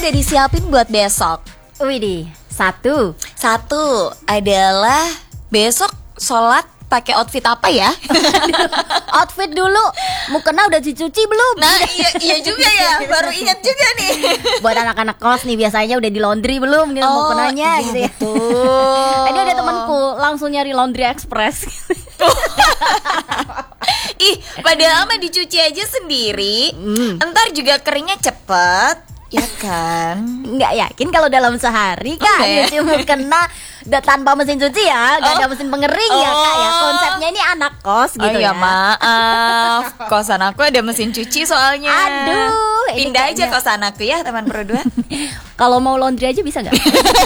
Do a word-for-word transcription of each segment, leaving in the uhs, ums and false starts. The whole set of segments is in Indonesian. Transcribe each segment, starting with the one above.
udah disiapin buat besok? Widih, satu Satu adalah besok sholat pakai outfit apa ya? outfit dulu. Mukena udah dicuci belum? Nah iya, iya juga ya, baru ingat juga nih. Buat anak-anak kos nih biasanya udah di laundry belum gitu, Oh, mukenanya iya, gitu ya. betul. Tadi ada temanku langsung nyari laundry express. Ih, padahal mah dicuci aja sendiri, Hmm. entar juga keringnya cepet, ya kan? Nggak yakin kalau dalam sehari kan Oke. nyuci mukena udah tanpa mesin cuci ya, nggak ada Oh. mesin pengering ya kak ya. Oh. Konsepnya ini anak kos gitu Oh iya ya. maaf, kosan aku ada mesin cuci soalnya. Aduh, ini pindah aja kayaknya- kosan aku ya teman Pro dua. Kalau mau laundry aja bisa nggak?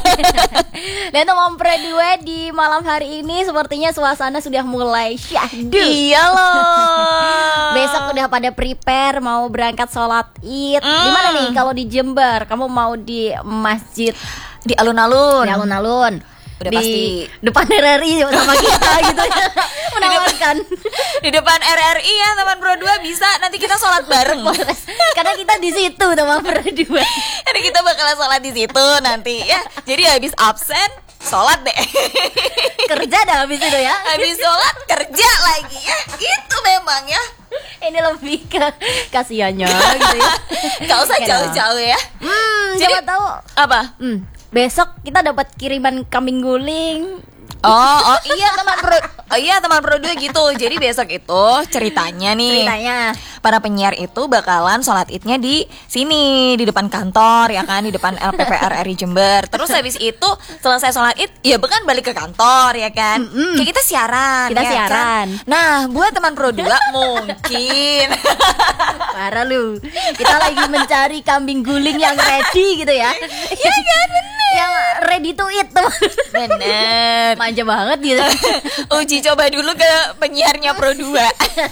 Dan teman Pro dua di malam hari ini sepertinya suasana sudah mulai syahdu. Iya loh. Besok udah pada prepare mau berangkat sholat id. Mm. Di mana nih kalau di Jember? Kamu mau di masjid Di alun-alun. di alun-alun? Udah di pasti. depan R R I sama kita gitu ya. Menawarkan. Di depan R R I ya teman Pro dua bisa nanti kita sholat bareng. Karena kita di situ teman berdua. Jadi kita bakalan sholat di situ nanti ya. Jadi habis absen sholat deh. Kerja dah habis itu ya. Habis sholat kerja lagi ya. Itu memang ya. Ini lebih ke kasihannya gitu ya. Gak usah Oke jauh-jauh ya. Hmm, Jadi- siapa tahu Apa? hmm, besok kita dapat kiriman kambing guling. Oh, oh iya teman Pro, oh iya teman Pro dua gitu. Jadi besok itu ceritanya nih. Ceritanya. Para penyiar itu bakalan sholat idnya di sini, di depan kantor ya kan, di depan L P P R R I Jember. Terus habis itu selesai sholat id, ya bukan balik ke kantor ya kan. Mm-mm. Kayak kita siaran. Kita ya siaran. Kan? Nah, buat teman Pro dua mungkin. Parah lu. Kita lagi mencari kambing guling yang ready gitu ya. Iya kan bener. Yang ready to eat teman. Bener. Manja banget gitu. Uji coba dulu ke penyiarnya Pro dua.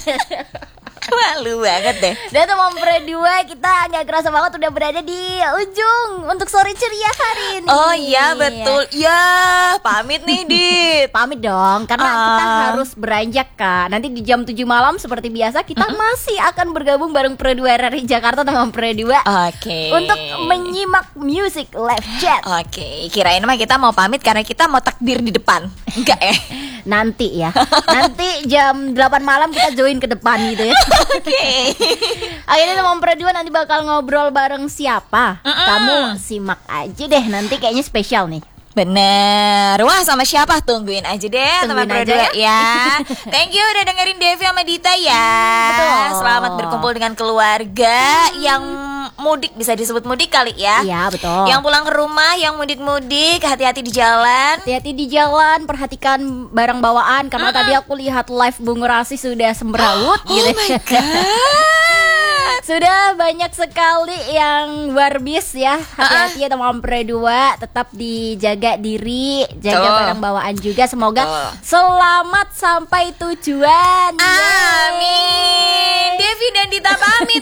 Malu banget deh. Dan teman Pro dua kita nggak kerasa banget udah berada di ujung untuk sore ceria hari ini. Oh iya betul. Ya, pamit nih Dit. Pamit dong, karena Ah. kita harus beranjak kak. Nanti di jam tujuh malam seperti biasa kita masih akan bergabung bareng Pro dua R R I Jakarta teman Pro dua Oke. untuk menyimak music live chat. Oke, kirain mah kita mau pamit karena kita mau takbir di depan. Enggak eh. Nanti ya, nanti jam delapan malam kita join ke depan gitu ya. Oke. Akhirnya teman Pro dua nanti bakal ngobrol bareng siapa? Mm-mm. Kamu simak aja deh, nanti kayaknya spesial nih. Bener. Wah, sama siapa? Tungguin aja deh teman Tungguin Pro aja dua ya. Thank you udah dengerin Devi sama Dita ya. Betul. Selamat berkumpul dengan keluarga yang mudik, bisa disebut mudik kali ya. Iya betul. Yang pulang ke rumah, yang mudik-mudik, hati-hati di jalan. Hati-hati di jalan, perhatikan barang bawaan karena tadi aku lihat live Bung Rasi sudah sembraut Oh gitu. my god. Sudah banyak sekali yang warbis ya. Hati-hati ya teman Pro dua, tetap dijaga diri, jaga Tuh. barang bawaan juga. Semoga Tuh. selamat sampai tujuan. Yeay. Amin. Devi dan Dita pamit